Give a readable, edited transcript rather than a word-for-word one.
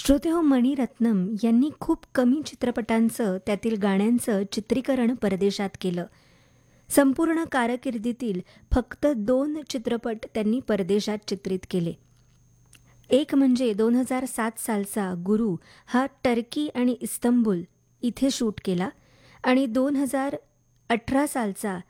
श्रोतेहो, मणिरत्नम यांनी खूप कमी चित्रपटांचं, त्यातील गाण्यांचं चित्रीकरण परदेशात केलं. संपूर्ण कारकिर्दीतील फक्त 2 चित्रपट त्यांनी परदेशात चित्रित केले. एक म्हणजे 2007 सालचा गुरु हा टर्की आणि इस्तंबूल इथे शूट केला आणि 2018 सालचा